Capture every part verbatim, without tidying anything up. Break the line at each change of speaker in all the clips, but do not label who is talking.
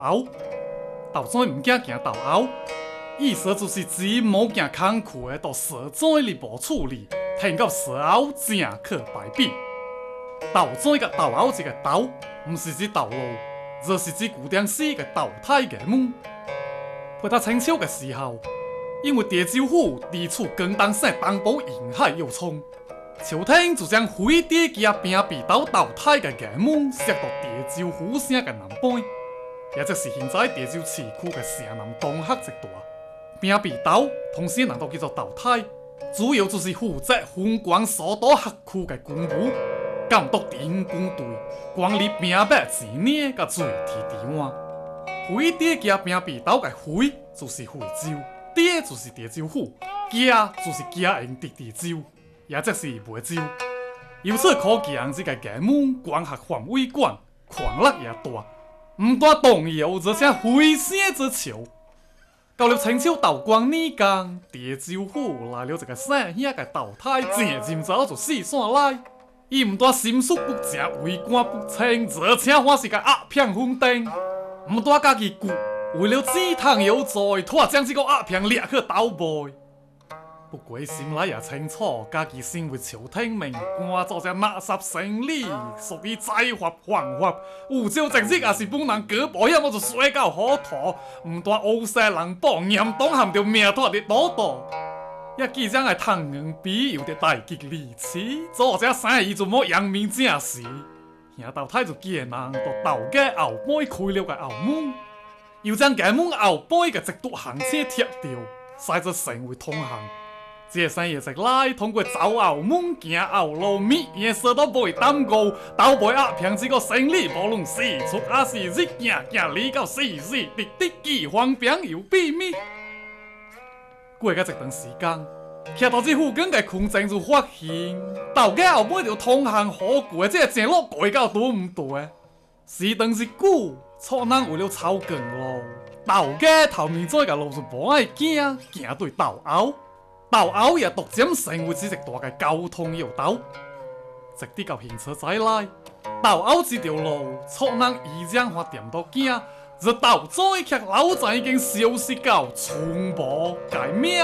后，豆仔毋惊行豆后，意思就是钱无惊空库的，到蛇仔里无处理，听到蛇后正可败笔。豆仔甲豆后一个豆，毋是指豆路，而是指古典诗嘅豆胎嘅母。配到清朝嘅时候，因为潮州府地处广东省东部沿海要冲，朝廷就将灰地家平皮豆豆胎嘅衙门设到潮州府省嘅南边，也就是现在潮州市区嘅城南东北一带。平皮豆同时能够叫做豆胎，主要就是负责分管首都辖区嘅军务，监督敌军队，管理兵马钱粮甲水提提碗。灰地家平皮豆嘅灰就是惠州，地就是潮州府，家就是家营的潮州，也即是梅州。由此可见，这个衙门管辖范围广，权力也大，唔但动摇，而且非胜之潮。到了清朝道光年间，潮州府来了一个省县嘅豆胎，正今早就四散来。伊唔但心术不正，为官不清，而且还是个鸦片混蛋。唔但家己旧，为了止痛有罪，拖将这个鸦片掠去倒背。不过心内也清楚，家己身为朝廷命官，做只垃圾生理，属于灾法犯法。有朝一日也是本人搞保险，我就衰到糊涂。唔但乌西人保，严重含着命拖伫倒倒。也既然系贪硬比，有着大吉利齿，做这生意就莫扬名正实。兄豆太就见人，就豆家后背开了个后门，又将衙门后背嘅直督行车贴掉，使之成为通行。这生意直来通过走后门、行后路，米嘢事都不会耽误。豆背鸦片这个生意，无论四出还是日行行离到四四，直直既方便又秘密。过个一段时间，徛到这附近嘅空间就发现，豆家后尾就通行好过，这个正路改到对唔对？时长是久，错人为了抄近路，豆家头面再个路就无爱行，行对豆后，豆后也逐渐成为一个大嘅交通要道。直至到现车再来，豆后这条路，错人依然还掂到行。而豆仔却老早已经消失到从无改名。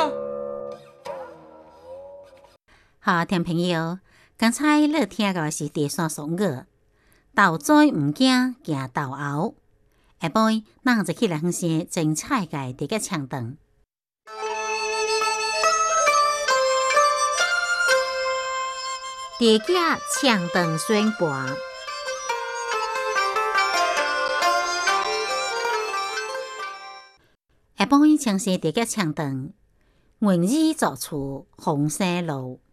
好，听朋友，刚才你听到是第三首歌，豆仔唔惊行豆后。下晡，咱就去来分析精彩嘅第个唱段。第个唱段宣判。下晡，尝试第个唱段，云雨作厝红生路。